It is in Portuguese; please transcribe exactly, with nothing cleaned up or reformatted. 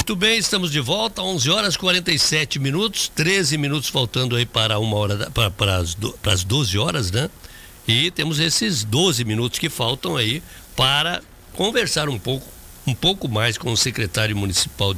Muito bem, estamos de volta, onze horas e quarenta e sete minutos, treze minutos faltando aí para uma hora, da, para, para, as do, para as doze horas, né? E temos esses doze minutos que faltam aí para conversar um pouco, um pouco mais com o secretário municipal de